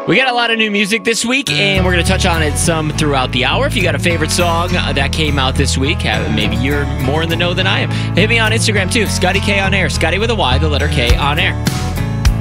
We got a lot of new music this week, and we're going to touch on it some throughout the hour. If you got a favorite song that came out this week, maybe you're more in the know than I am. Hit me on Instagram, too. Scotty K on air. Scotty with a Y, the letter K on air.